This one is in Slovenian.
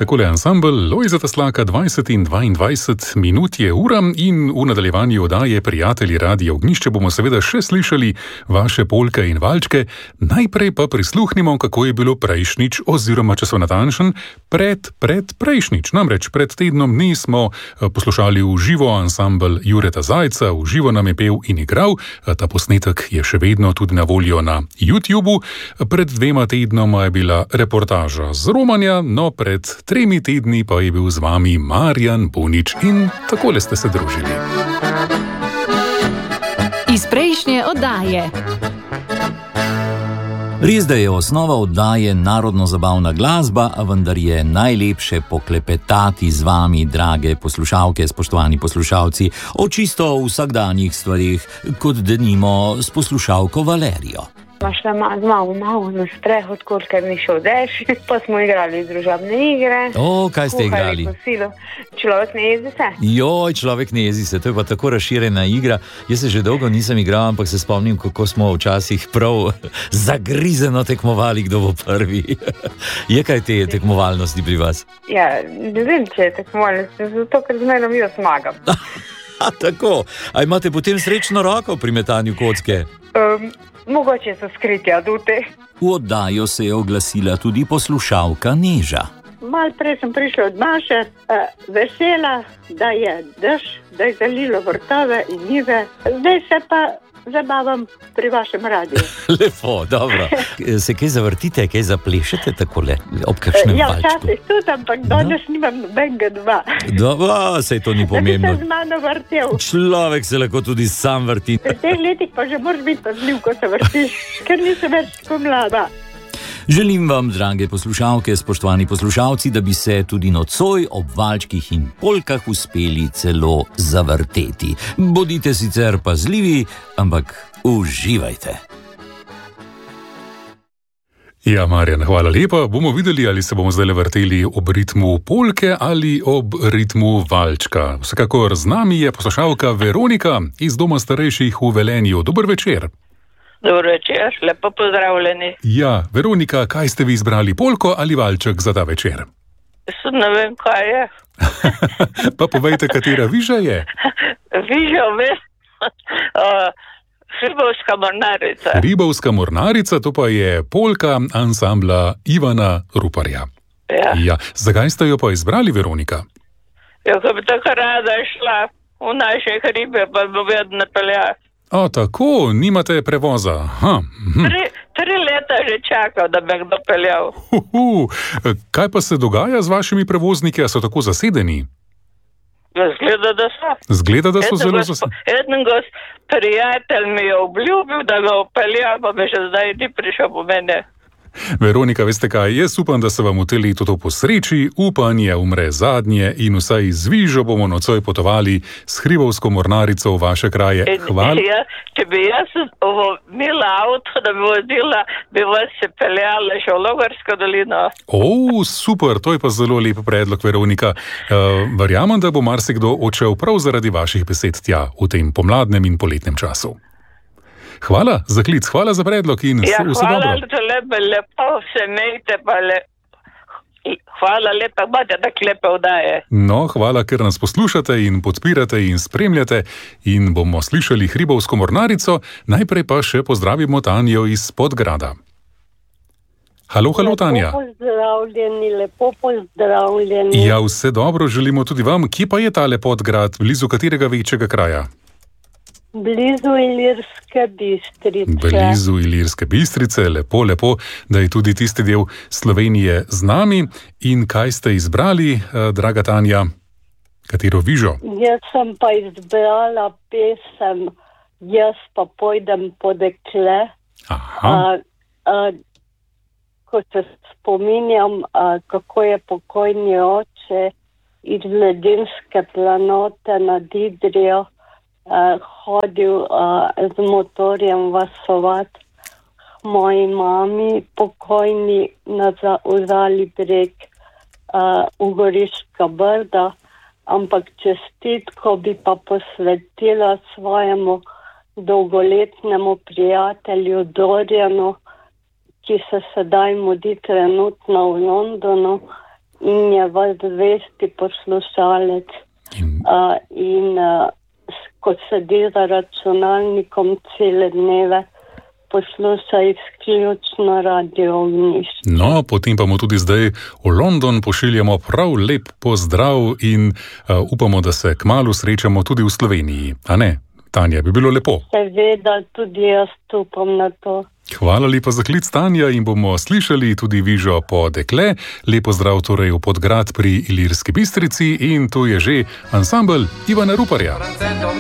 Takole ansambel Lojzeta Slaka, 20 in 22 minut je ura in v nadaljevanju oddaje Prijatelji Radia Ognjišče bomo seveda še slišali vaše polke in valčke. Najprej pa prisluhnimo, kako je bilo prejšnjič, oziroma če so natančen, prejšnjič. Namreč pred tednom dni smo poslušali v živo ansambel Jureta Zajca, v živo nam je pel in igral. Ta posnetek je še vedno tudi na voljo na YouTubu. Pred 2 tednoma je bila reportaža z Romanja, no pred 3 tedni pa je bil z vami Marjan Bunič in takole ste se družili. Iz prejšnje oddaje. Res, da je osnova oddaje narodno-zabavna glasba, vendar je najlepše poklepetati z vami, drage poslušalke, spoštovani poslušalci, o čisto vsakdanjih stvarih, kot denimo s poslušalko Valerijo. Šla malo na sprehod, kolikor ni šel dež, pa smo igrali družabne igre. Kaj ste igrali? Človek ne jezi se. Joj, človek ne jezi se, to je pa tako razširjena igra. Jaz se že dolgo nisem igral, ampak se spomnim, kako smo včasih prav zagrizeno tekmovali, kdo bo prvi. Je kaj te tekmovalnosti pri vas? Ja, ne vem, če je tekmovalnosti, zato ker zmerom jaz zmagam. Tako, a imate potem srečno roko pri metanju kocke? Mogoče so skriti adute. V oddajo se je oglasila tudi poslušalka Neža. Malo prej sem prišla od Maše, vesela, da je dež, da je zalilo vrtove in njive. Zdaj se pa zabavam pri vašem radiju. Lepo, dobro. Se kaj zavrtite, kaj zaplešete takole ob kakšnem valčku? Ja, včasih tudi, ampak danes nimam nobenega doma. Sej to ni pomembno. Da bi se z mano vrtel. Človek se lahko tudi sam vrti. V teh letih pa že moraš biti pazljiv, ko se vrtiš, ker nisem več tako mlada. Želim vam, drage poslušalke, spoštovani poslušalci, da bi se tudi nocoj ob valčkih in polkah uspeli celo zavrteti. Bodite sicer pazljivi, ampak uživajte. Ja, Marjan, hvala lepa. Bomo videli, ali se bomo zdaj vrteli ob ritmu polke ali ob ritmu valčka. Vsekakor z nami je poslušalka Veronika iz Doma starejših v Velenju. Dober večer. Dobro večer, lepo pozdravljeni. Ja, Veronika, kaj ste vi izbrali, polko ali valček za ta večer? Jaz ne vem, kaj je. Pa povejte, katera viža je? Viža, Hribovska mornarica. Hribovska mornarica, to pa je polka ansambla Ivana Ruparja. Ja. Zakaj ste jo pa izbrali, Veronika? Ja, ko bi tako rada šla v naše hribe, pa bi vedno peljala. Tako, nimate prevoza. 3 leta že čakal, da bi kdo peljal. Kaj pa se dogaja z vašimi prevozniki, a so tako zasedeni? Zgleda, da so. Zgleda, da so zelo zasedeni. Eden prijatelj mi je obljubil, da ga opelja, pa bi še zdaj ni prišel po mene. Veronika, veste kaj, jaz upam, da se vam v tem letu to posreči, upanje umre zadnje in vsaj z vižo bomo nocoj potovali s Hribovsko mornarico v vaše kraje. Hvala. Če bi jaz imela avto, da bi vozila, bi vas se peljala še v Logarsko dolino. Super, to je pa zelo lep predlog, Veronika. Verjamem, da bo marsikdo odšel prav zaradi vaših besed tja v tem pomladnem in poletnem času. Hvala za klic, hvala za predlog in vse dobro. Lepo se imejte, hvala lepa, imate tako lepe oddaje. No, hvala, ker nas poslušate in podpirate in spremljate in bomo slišali Hribovsko mornarico, najprej pa še pozdravimo Tanjo iz Podgrada. Halo, Tanja. Lepo pozdravljeni. Ja, vse dobro, želimo tudi vam. Kje pa je tale Podgrad, blizu katerega večjega kraja? Blizu Ilirske Bistrice. Blizu Ilirske Bistrice, lepo, da je tudi tisti del Slovenije z nami. In kaj ste izbrali, draga Tanja? Katero vižo? Jaz sem pa izbrala pesem Jaz pa pojdem po dekle. Ko se spominjam, kako je pokojni oče iz Ledinske planote nad Idrijo hodil z motorjem vasovat moji mami pokojni v Zali breg v Goriška Brda, ampak čestitko bi pa posvetila svojemu dolgoletnemu prijatelju Dorjanu, ki se sedaj mudi trenutno v Londonu in je vas zvesti poslušalec. In ko sedi za računalnikom cele dneve, posluša izključno Radio Ognjišče. No, potem pa mu tudi zdaj v London pošiljamo prav lep pozdrav in upamo, da se kmalu srečamo tudi v Sloveniji. A ne, Tanja, bi bilo lepo. Seveda, tudi jaz upam na to. Hvala lepa za klic, Tanja, in bomo slišali tudi Vižo po dekle. Lep pozdrav torej v Podgrad pri Ilirski Bistrici in tu je že ansambel Ivana Ruparja.